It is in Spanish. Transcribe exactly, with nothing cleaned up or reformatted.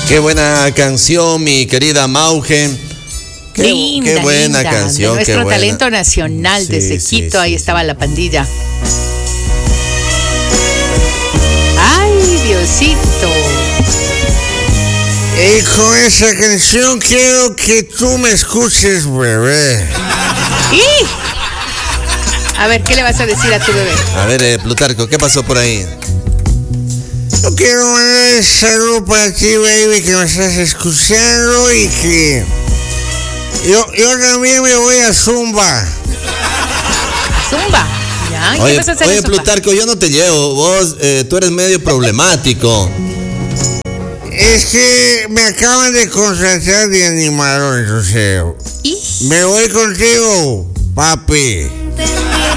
Qué buena canción, mi querida Mauge. Qué, linda, qué buena linda, canción. de nuestro qué buena. talento nacional Sí, desde sí, Quito, sí, ahí sí. estaba la pandilla. Ay, Diosito. Y con esa canción quiero que tú me escuches, bebé. ¡Y! A ver, ¿qué le vas a decir a tu bebé? A ver, eh, Plutarco, ¿qué pasó por ahí? Yo quiero mandar un saludo para ti, baby, que me estás escuchando y que... Yo, yo también me voy a Zumba. Zumba. ¿Ya? ¿Y Oye, qué vas a hacer oye en Zumba? Plutarco, yo no te llevo. Vos, eh, tú eres medio problemático. Es que me acaban de contratar de animador, entonces ¿Y? me voy contigo, papi.